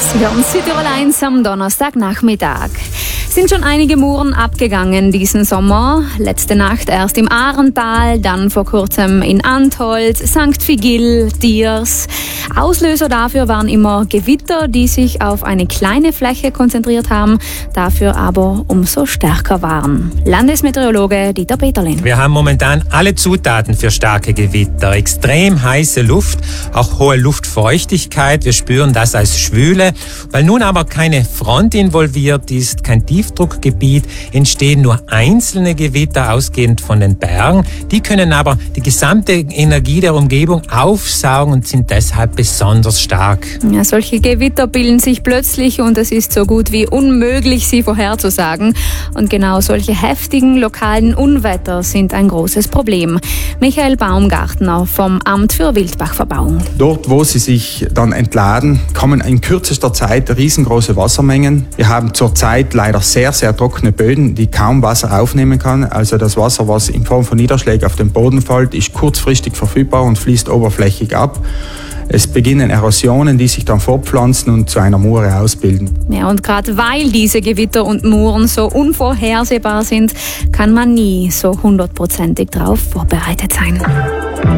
Sie hören Südtirol 1 am Donnerstagnachmittag. Sind schon einige Muren abgegangen diesen Sommer. Letzte Nacht erst im Ahrental, dann vor kurzem in Antholz, St. Vigil, Diers. Auslöser dafür waren immer Gewitter, die sich auf eine kleine Fläche konzentriert haben, dafür aber umso stärker waren. Landesmeteorologe Dieter Peterlin. Wir haben momentan alle Zutaten für starke Gewitter. Extrem heiße Luft, auch hohe Luftfeuchtigkeit. Wir spüren das als Schwüle. Weil nun aber keine Front involviert ist, kein Tiefdruckgebiet, entstehen nur einzelne Gewitter ausgehend von den Bergen. Die können aber die gesamte Energie der Umgebung aufsaugen und sind deshalb besonders stark. Ja, solche Gewitter bilden sich plötzlich und es ist so gut wie unmöglich, sie vorherzusagen. Und genau solche heftigen lokalen Unwetter sind ein großes Problem. Michael Baumgartner vom Amt für Wildbachverbauung. Dort, wo sie sich dann entladen, kommen in kürzester Zeit riesengroße Wassermengen. Wir haben zurzeit leider sehr, sehr trockene Böden, die kaum Wasser aufnehmen kann. Also das Wasser, was in Form von Niederschlägen auf den Boden fällt, ist kurzfristig verfügbar und fließt oberflächig ab. Es beginnen Erosionen, die sich dann fortpflanzen und zu einer Mure ausbilden. Ja, und gerade weil diese Gewitter und Muren so unvorhersehbar sind, kann man nie so 100%ig darauf vorbereitet sein.